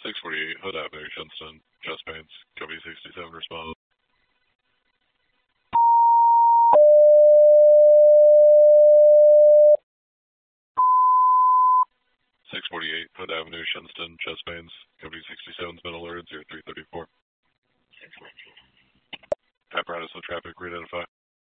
648 Hood Avenue, Shinnston, chest pains, copy 67, respond. 648 Hood Avenue, Shinnston, chest pains, copy 67's been alerted, 0334. 619. Apparatus of traffic, re-identify.